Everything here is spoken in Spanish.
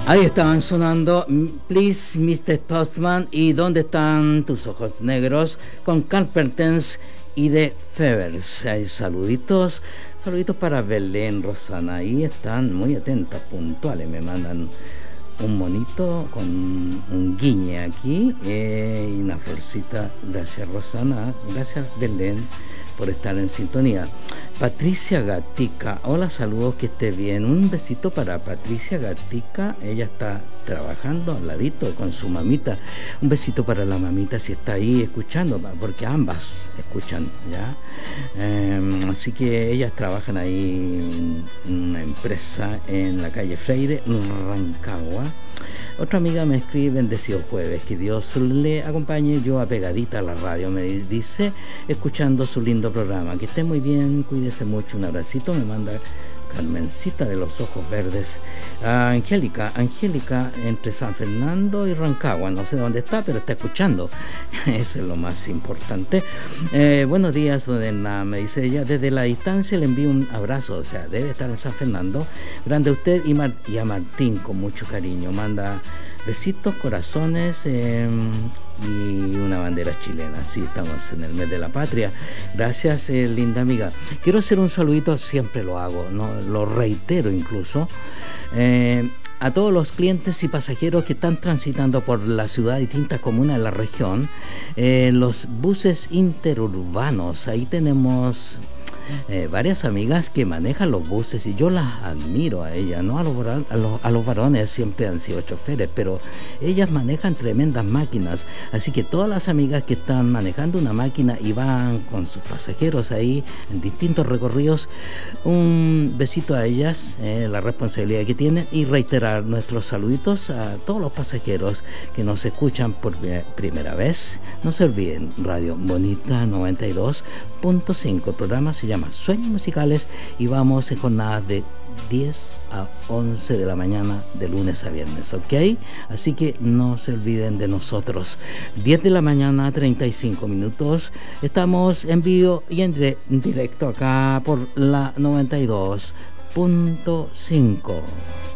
Ahí estaban sonando Please Mr. Postman y ¿Dónde están tus ojos negros? Con Carpenters y The Fevers. Hay saluditos para Belén, Rosana. Ahí están muy atentas, puntuales. Me mandan un monito con un guiñe aquí y una florcita. Gracias, Rosana. Gracias, Belén, por estar en sintonía. Patricia Gatica, hola, saludos, que esté bien. Un besito para Patricia Gatica, ella está trabajando al ladito con su mamita. Un besito para la mamita si está ahí escuchando, porque ambas escuchan, ¿ya? Así que ellas trabajan ahí en una empresa en la calle Freire, Rancagua. Otra amiga me escribe: bendecido jueves, que Dios le acompañe, yo apegadita a la radio, me dice, escuchando su lindo programa. Que esté muy bien, cuídese mucho, un abracito, me manda Carmencita de los ojos verdes. Angélica, entre San Fernando y Rancagua, no sé dónde está, pero está escuchando. Eso es lo más importante. Buenos días, Dona, me dice ella, desde la distancia le envío un abrazo, o sea, debe estar en San Fernando. Grande a usted y a Martín, con mucho cariño. Manda besitos, corazones y una bandera chilena. Sí, estamos en el mes de la patria. Gracias, linda amiga. Quiero hacer un saludito, siempre lo hago, ¿no? Lo reitero incluso, a todos los clientes y pasajeros que están transitando por la ciudad, distintas comunas de la región, los buses interurbanos. Ahí tenemos varias amigas que manejan los buses y yo las admiro a ellas, ¿no? A los varones siempre han sido choferes, pero ellas manejan tremendas máquinas, así que todas las amigas que están manejando una máquina y van con sus pasajeros ahí en distintos recorridos, un besito a ellas, la responsabilidad que tienen, y reiterar nuestros saluditos a todos los pasajeros que nos escuchan por primera vez. No se olviden, Radio Bonita 92.5, el programa se llama Sueños Musicales y vamos en jornadas de 10 a 11 de la mañana de lunes a viernes, ¿ok? Así que no se olviden de nosotros. 10 de la mañana, 35 minutos. Estamos en vivo y en directo acá por la 92.5.